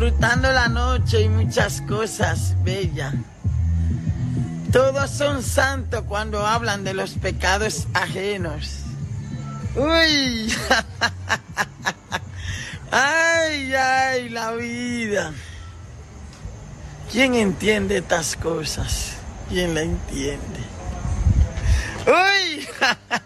disfrutando la noche y muchas cosas bellas. Todos son santos cuando hablan de los pecados ajenos. ¡Uy! ¡Ay, ay, la vida! ¿Quién entiende estas cosas? ¿Quién la entiende? ¡Uy!